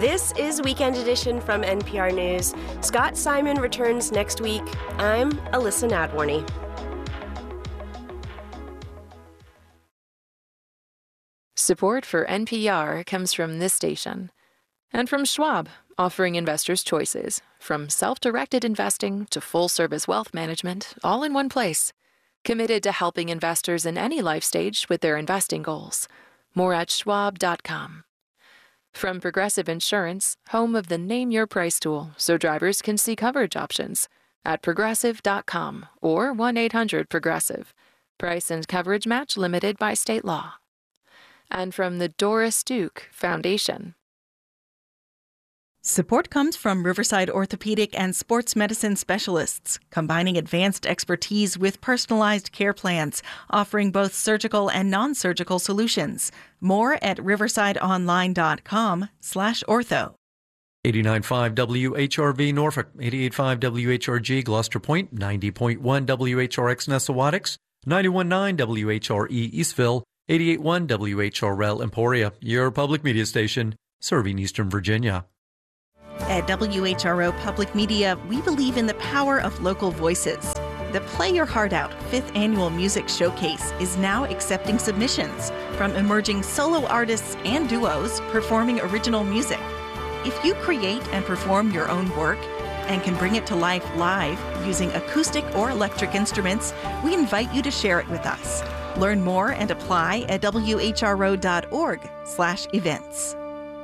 This is Weekend Edition from NPR News. Scott Simon returns next week. I'm Alyssa Nadworny. Support for NPR comes from this station and from Schwab, offering investors choices from self-directed investing to full-service wealth management, all in one place. Committed to helping investors in any life stage with their investing goals. More at schwab.com. From Progressive Insurance, home of the Name Your Price tool, so drivers can see coverage options at progressive.com or 1-800-PROGRESSIVE. Price and coverage match limited by state law. And from the Doris Duke Foundation. Support comes from Riverside Orthopedic and Sports Medicine Specialists, combining advanced expertise with personalized care plans, offering both surgical and non-surgical solutions. More at riversideonline.com/ortho. 89.5 WHRV Norfolk, 88.5 WHRG Gloucester Point, 90.1 WHRX Nessawatix, 91.9 WHRE Eastville, 88.1 WHRL Emporia, your public media station, serving Eastern Virginia. At WHRO Public Media, we believe in the power of local voices. The Play Your Heart Out 5th Annual Music Showcase is now accepting submissions from emerging solo artists and duos performing original music. If you create and perform your own work and can bring it to life live using acoustic or electric instruments, we invite you to share it with us. Learn more and apply at whro.org/events.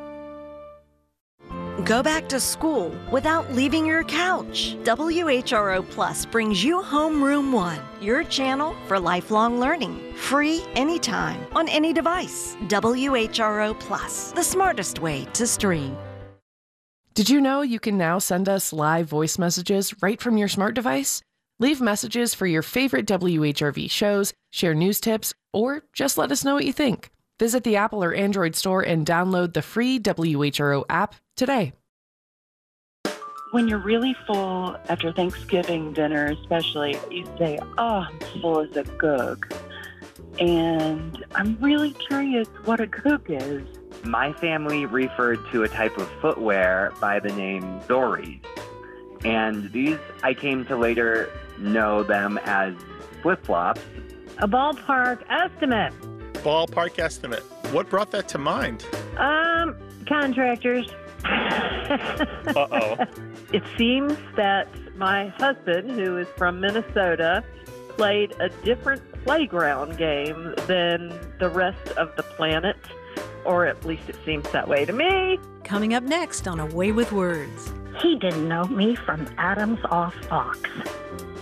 Go back to school without leaving your couch. WHRO Plus brings you Homeroom One, your channel for lifelong learning. Free anytime, on any device. WHRO Plus, the smartest way to stream. Did you know you can now send us live voice messages right from your smart device? Leave messages for your favorite WHRV shows, share news tips, or just let us know what you think. Visit the Apple or Android store and download the free WHRO app today. When you're really full after Thanksgiving dinner, especially, you say, "Oh, I'm full as a goog." And I'm really curious what a goog is. My family referred to a type of footwear by the name Dories. And these, I came to later know them as flip-flops. A ballpark estimate. Ballpark estimate. What brought that to mind? Contractors. Uh-oh. It seems that my husband, who is from Minnesota, played a different playground game than the rest of the planet, or at least it seems that way to me. Coming up next on A Way with Words. He didn't know me from Adam's off box.